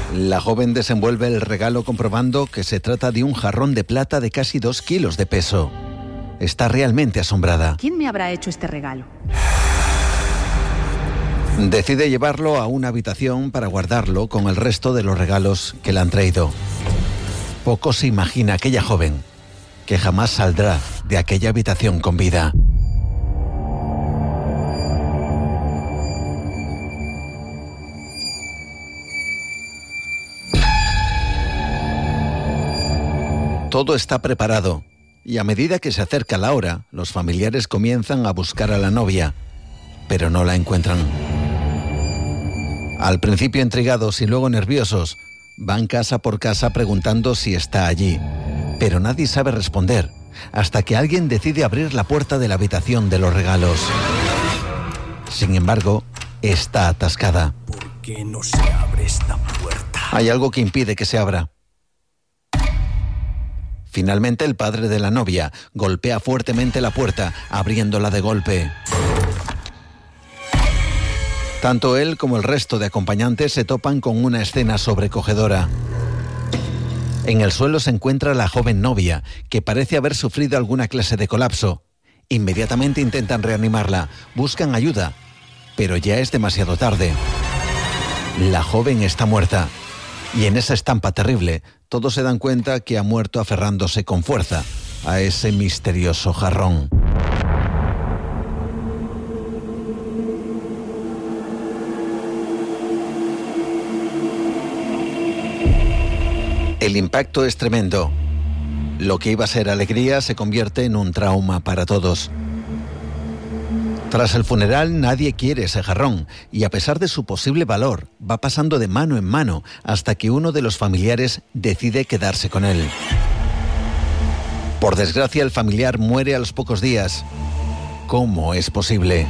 La joven desenvuelve el regalo comprobando que se trata de un jarrón de plata de casi 2 kilos de peso. Está realmente asombrada. ¿Quién me habrá hecho este regalo? Decide llevarlo a una habitación para guardarlo con el resto de los regalos que le han traído. Poco se imagina aquella joven que jamás saldrá de aquella habitación con vida. Todo está preparado y a medida que se acerca la hora, los familiares comienzan a buscar a la novia, pero no la encuentran. Al principio intrigados y luego nerviosos, van casa por casa preguntando si está allí, pero nadie sabe responder, hasta que alguien decide abrir la puerta de la habitación de los regalos. Sin embargo, está atascada. ¿Por qué no se abre esta puerta? Hay algo que impide que se abra. Finalmente, el padre de la novia golpea fuertemente la puerta, abriéndola de golpe. Tanto él como el resto de acompañantes se topan con una escena sobrecogedora. En el suelo se encuentra la joven novia, que parece haber sufrido alguna clase de colapso. Inmediatamente intentan reanimarla, buscan ayuda, pero ya es demasiado tarde. La joven está muerta, y en esa estampa terrible, todos se dan cuenta que ha muerto aferrándose con fuerza a ese misterioso jarrón. El impacto es tremendo. Lo que iba a ser alegría se convierte en un trauma para todos. Tras el funeral nadie quiere ese jarrón y a pesar de su posible valor, va pasando de mano en mano hasta que uno de los familiares decide quedarse con él. Por desgracia, el familiar muere a los pocos días. ¿Cómo es posible?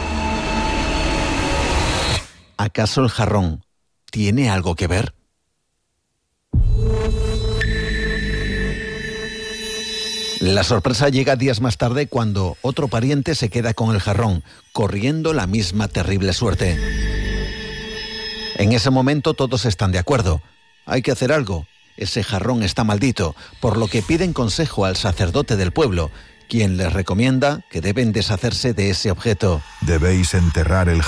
¿Acaso el jarrón tiene algo que ver? La sorpresa llega días más tarde cuando otro pariente se queda con el jarrón, corriendo la misma terrible suerte. En ese momento todos están de acuerdo. Hay que hacer algo. Ese jarrón está maldito, por lo que piden consejo al sacerdote del pueblo, quien les recomienda que deben deshacerse de ese objeto. Debéis enterrar el